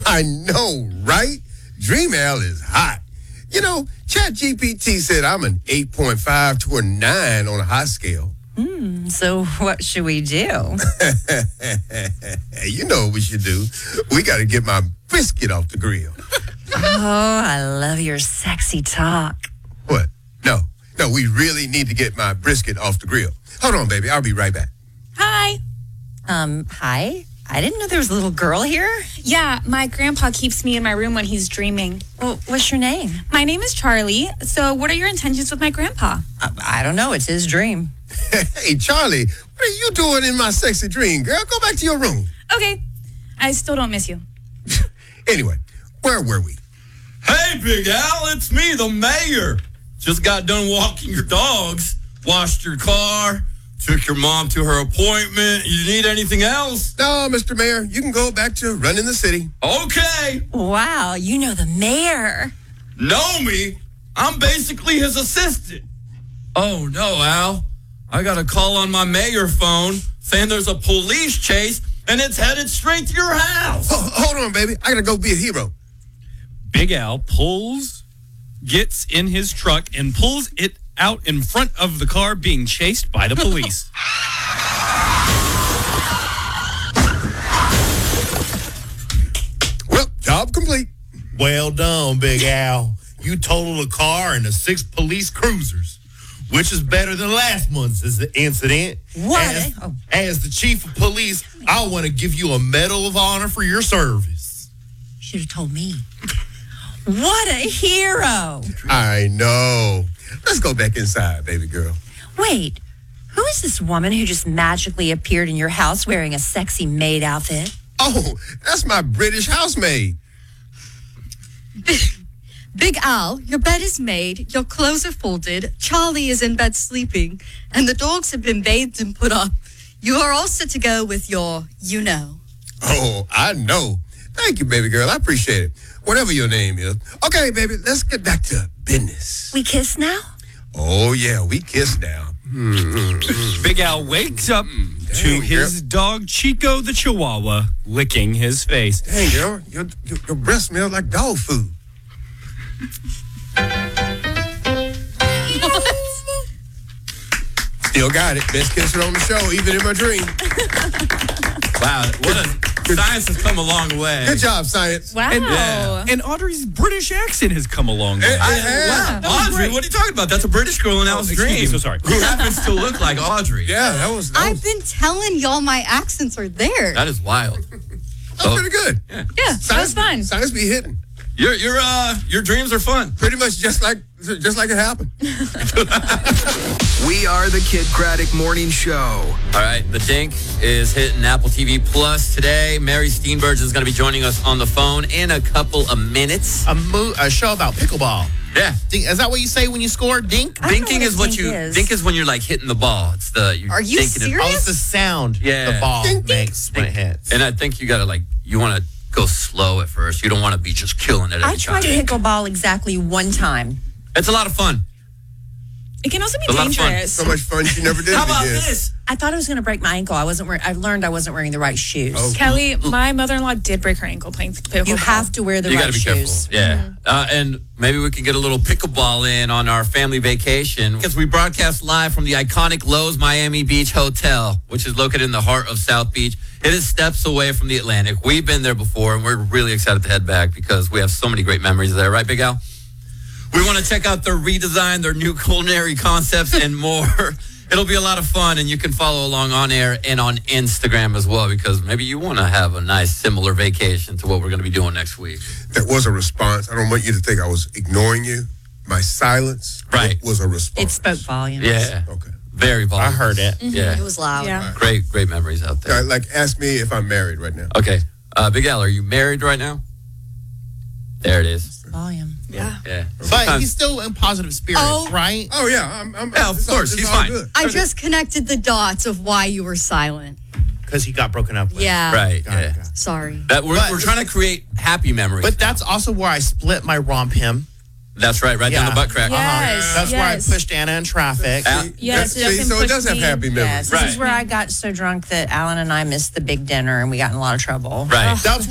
I know, right? Dreamel is hot. You know, ChatGPT said I'm an 8.5 to a 9 on a hot scale. So what should we do? You know what we should do. We got to get my brisket off the grill. Oh, I love your sexy talk. What? No, we really need to get my brisket off the grill. Hold on, baby. I'll be right back. Hi. Hi? I didn't know there was a little girl here. Yeah, my grandpa keeps me in my room when he's dreaming. Well, what's your name? My name is Charlie. So what are your intentions with my grandpa? I don't know. It's his dream. Hey, Charlie, what are you doing in my sexy dream, girl? Go back to your room. Okay. I still don't miss you. Anyway, where were we? Hey, Big Al, it's me, the mayor. Just got done walking your dogs, washed your car, took your mom to her appointment. You need anything else? No, Mr. Mayor, you can go back to running the city. Okay. Wow, you know the mayor. Know me? I'm basically his assistant. Oh, no, Al. I got a call on my mayor phone saying there's a police chase and it's headed straight to your house. Hold on, baby. I got to go be a hero. Big Al gets in his truck and pulls it out in front of the car being chased by the police. Well, job complete. Well done, Big Al. You totaled a car and 6 police cruisers, which is better than last month's incident. What? As the chief of police, I want to give you a Medal of Honor for your service. Should have told me. What a hero. I know. Let's go back inside, baby girl. Wait, who is this woman who just magically appeared in your house wearing a sexy maid outfit? Oh, that's my British housemaid. Big Al, your bed is made, your clothes are folded, Charlie is in bed sleeping, and the dogs have been bathed and put up. You are all set to go with your you-know. Oh, I know. Thank you, baby girl. I appreciate it. Whatever your name is. Okay, baby, let's get back to business. We kiss now? Oh, yeah, we kiss now. Big Al wakes up to his dog Chico the Chihuahua licking his face. Hey, girl, your breath smells like dog food. Still got it. Best kisser on the show, even in my dream. Wow, science has come a long way. Good job, science. Wow. And Audrey's British accent has come a long way. Wow, Audrey, what are you talking about? That's a British girl in Al's excuse me, dream. so sorry. Who happens to look like Audrey. Yeah, that was I've been telling y'all my accents are there. That is wild. pretty good. Yeah, that was fun. Science be hitting. Your dreams are fun. Pretty much just like it happened. We are the Kid Craddock Morning Show. All right, The Dink is hitting Apple TV Plus today. Mary Steenburgen is going to be joining us on the phone in a couple of minutes. A show about pickleball. Yeah. Dink, is that what you say when you score? Dink? I don't know Dinking is what dink you is. dink is when you're like hitting the ball. It's the Are you dinking it. serious? Oh, it's the sound the ball makes when it hits. And I think you got to you want to go slow at first. You don't want to be just killing it every I tried time. pickleball exactly one time. It's a lot of fun. It can also be A lot of fun. dangerous. So much fun she never did. How about again. this? I thought I was going to break my ankle. I learned I wasn't wearing the right shoes. Oh. Kelly, my mother-in-law did break her ankle playing pickleball. You have to wear the You right got to be shoes. careful. Yeah. And maybe we can get a little pickleball in on our family vacation because we broadcast live from the iconic Lowe's Miami Beach Hotel, which is located in the heart of South Beach. It is steps away from the Atlantic. We've been there before, and we're really excited to head back because we have so many great memories there. Right, Big Al? We want to check out their redesign, their new culinary concepts, and more. It'll be a lot of fun, and you can follow along on air and on Instagram as well because maybe you want to have a nice, similar vacation to what we're going to be doing next week. That was a response. I don't want you to think I was ignoring you. My silence was a response. It spoke volumes. Yeah. Okay. Very voluminous. I heard it. Yeah. It was loud. Yeah. Great memories out there. Like, ask me if I'm married right now. Okay. Big Al, are you married right now? There it is. Volume. Yeah. Yeah. But he's still in positive spirits, right? Oh, yeah. I'm Yeah, of course. He's fine. Good. I just connected the dots of why you were silent. Because he got broken up with. Yeah. Right. Got it. Sorry. That we're trying to create happy memories. But that's also where I split my romp him. That's right down the butt crack. Yes. That's where I pushed Anna in traffic. Yes, it doesn't so it push does have me. happy memories. Yes, this Right. is where I got so drunk that Alan and I missed the big dinner and we got in a lot of trouble. Right. That's